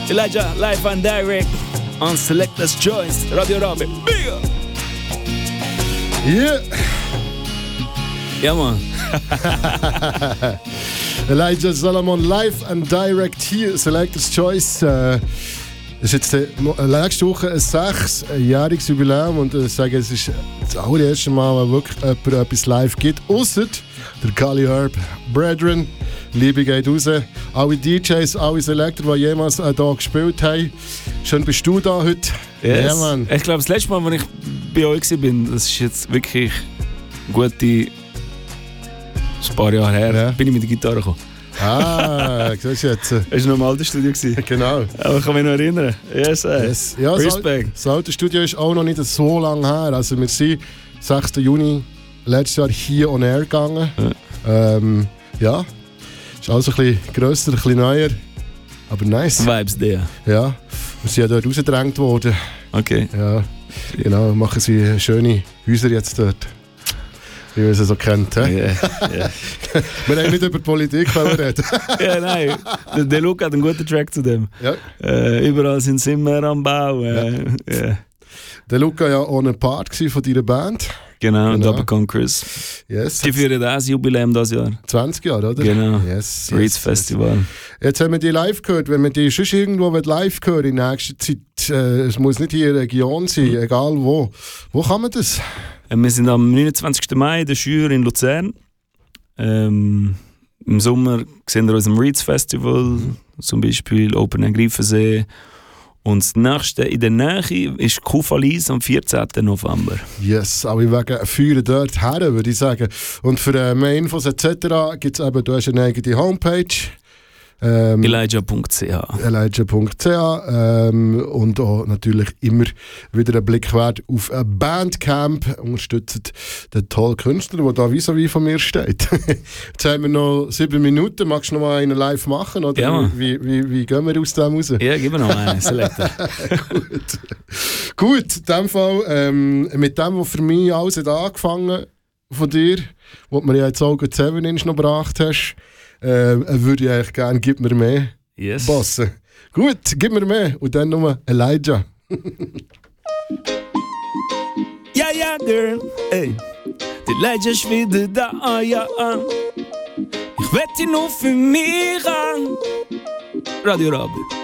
Elijah live and direct on Selector's Choice, Radio Rabe. Bigger! Yeah! Ja, Mann. Elijah Solomon live and direct hier, Selector's Choice. Das ist jetzt nächste Woche ein 6-jähriges Jubiläum und ich sage, es ist das allererste Mal, wo wirklich jemand etwas live gibt, ausser der Kali Herb Brethren. Liebe geht raus. Alle DJs, alle Selector, die jemals hier gespielt haben. Schön bist du da heute. Yes. Ja, Mann. Ich glaube, das letzte Mal, als ich bei euch war, das ist jetzt wirklich ein paar Jahre her, bin ich mit der Gitarre gekommen. Ah, siehst du jetzt. Es war noch im alten Studio. Genau. Aber ich kann mich noch erinnern. Yes, yes. Ja, Respekt. Das alte Studio ist auch noch nicht so lange her. Also wir sind 6. Juni letztes Jahr hier on air gegangen. Ja. Ist alles ein bisschen grösser, ein bisschen neuer. Aber nice. Vibes there. Ja. Wir sind ja dort rausgedrängt worden. Okay. Ja. Genau, machen sie schöne Häuser jetzt dort. Wie man sie so kennt. Yeah. Wir haben nicht über Politik reden. Ja, nein. Der Luke hat einen guten Track zu dem. Ja. Überall sind Zimmer am Bau. Yeah. Der Luke war ja auch ein Part von deiner Band. Genau. Double Conquers. Yes. Die führen das Jubiläum dieses Jahr. 20 Jahre, oder? Genau. Yes, Reeds Festival. Jetzt haben wir die live gehört. Wenn wir die sonst irgendwo live hören in nächster Zeit, es muss nicht hier in der Region sein, egal wo. Wo kann man das? Wir sind am 29. Mai in der Schür in Luzern. Im Sommer sehen wir uns am Reeds Festival, zum Beispiel Open Air Greifensee. Und das nächste in der Nähe ist Kufalis am 14. November. Yes, alle wegen Feuer dort her, würde ich sagen. Und für mehr Infos etc. gibt es eben, du hast eine eigene Homepage. Elijah.ch und auch natürlich immer wieder einen Blick wert auf ein Bandcamp. Unterstützt den tollen Künstler, der da vis-à-vis von mir steht. Jetzt haben wir noch 7 Minuten. Magst du noch mal einen live machen? Oder ja, wie gehen wir aus dem raus? Ja, gib mir noch einen. Selector. Gut, in dem Fall mit dem, was für mich alles hat angefangen von dir, was mir ja jetzt auch 7 Inch noch gebracht hast, würde ich eigentlich gerne «Gib mir mehr» bossen. Gut, «Gib mir mehr» und dann nochmal Elijah. Ja, ja, girl, ey. Der Elijah ist wieder da, ja. Ich wette nur für mich an. Radio Rabe.